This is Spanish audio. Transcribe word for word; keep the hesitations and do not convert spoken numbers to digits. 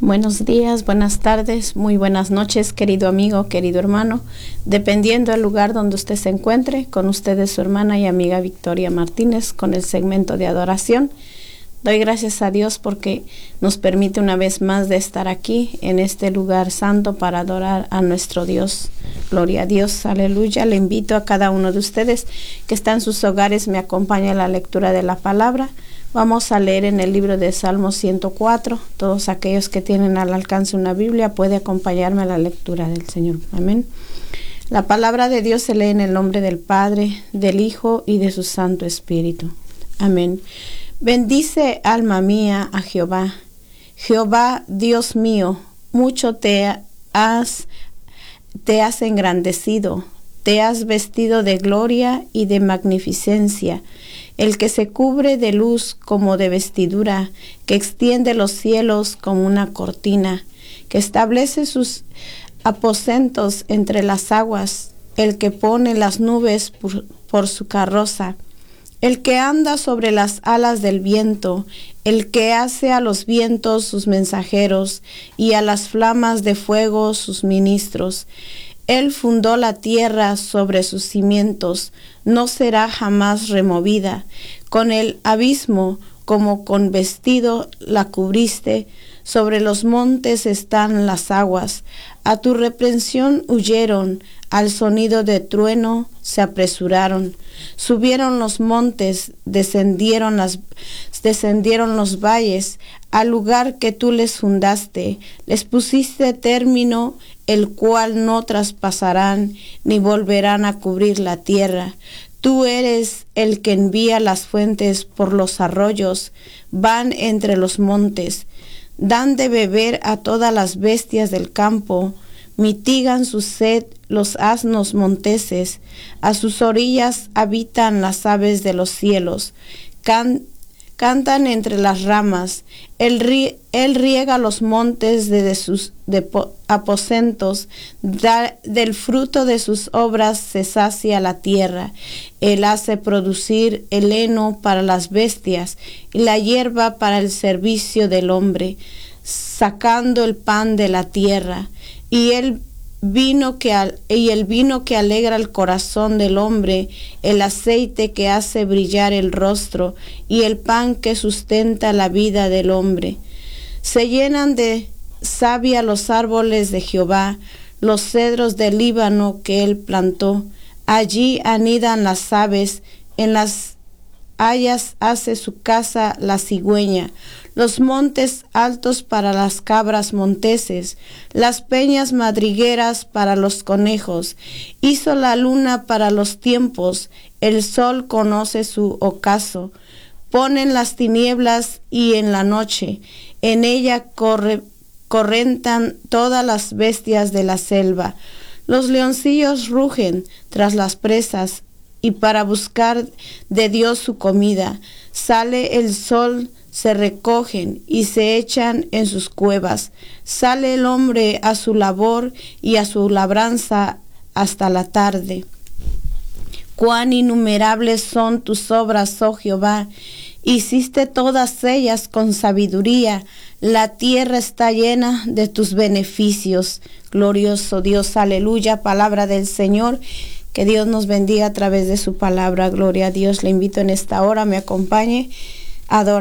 Buenos días, buenas tardes, muy buenas noches, querido amigo, querido hermano. Dependiendo del lugar donde usted se encuentre, con ustedes su hermana y amiga Victoria Martínez con el segmento de adoración. Doy gracias a Dios porque nos permite una vez más de estar aquí en este lugar santo para adorar a nuestro Dios. Gloria a Dios, aleluya. Le invito a cada uno de ustedes que está en sus hogares, me acompaña a la lectura de la palabra. Vamos a leer en el libro de Salmos ciento cuatro. Todos aquellos que tienen al alcance una Biblia puede acompañarme a la lectura del Señor. Amén. La palabra de Dios se lee en el nombre del Padre, del Hijo y de su Santo Espíritu. Amén. Bendice, alma mía, a Jehová. Jehová, Dios mío, mucho te has, te has engrandecido, te has vestido de gloria y de magnificencia. El que se cubre de luz como de vestidura, que extiende los cielos como una cortina, que establece sus aposentos entre las aguas, el que pone las nubes por, por su carroza, el que anda sobre las alas del viento, el que hace a los vientos sus mensajeros y a las flamas de fuego sus ministros. Él fundó la tierra sobre sus cimientos, no será jamás removida. Con el abismo como con vestido la cubriste, sobre los montes están las aguas. A tu reprensión huyeron, al sonido de trueno se apresuraron. Subieron los montes, descendieron, las, descendieron los valles, al lugar que tú les fundaste. Les pusiste término, el cual no traspasarán, ni volverán a cubrir la tierra. Tú eres el que envía las fuentes por los arroyos, van entre los montes. Dan de beber a todas las bestias del campo, mitigan su sed los asnos monteses, a sus orillas habitan las aves de los cielos, Can, cantan entre las ramas, él, rie, él riega los montes de, de sus de aposentos, da, del fruto de sus obras se sacia la tierra, él hace producir el heno para las bestias y la hierba para el servicio del hombre, sacando el pan de la tierra, y el vino que al, y el vino que alegra el corazón del hombre, el aceite que hace brillar el rostro, y el pan que sustenta la vida del hombre. Se llenan de savia los árboles de Jehová, los cedros del Líbano que él plantó. Allí anidan las aves, en las hayas hace su casa la cigüeña. Los montes altos para las cabras monteses, las peñas madrigueras para los conejos. Hizo la luna para los tiempos, el sol conoce su ocaso. Ponen las tinieblas y en la noche, en ella corre, correntan todas las bestias de la selva. Los leoncillos rugen tras las presas, y para buscar de Dios su comida. Sale el sol, se recogen y se echan en sus cuevas. Sale el hombre a su labor y a su labranza hasta la tarde. Cuán innumerables son tus obras, oh Jehová. Hiciste todas ellas con sabiduría. La tierra está llena de tus beneficios. Glorioso Dios, aleluya, palabra del Señor. Que Dios nos bendiga a través de su palabra. Gloria a Dios. Le invito en esta hora, me acompañe a adorar.